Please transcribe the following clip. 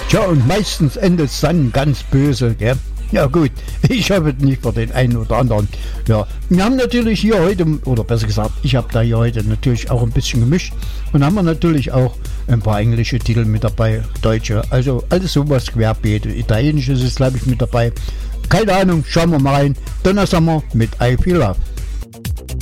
Tja, und meistens endet es dann ganz böse, gell? Ja gut, ich habe es nicht für den einen oder anderen. Ja, wir haben natürlich hier heute, oder besser gesagt, ich habe da hier heute natürlich auch ein bisschen gemischt und haben wir natürlich auch ein paar englische Titel mit dabei, deutsche, also alles sowas querbeet. Italienisches ist glaube ich mit dabei. Keine Ahnung, schauen wir mal rein. Donna Summer mit I Feel Love.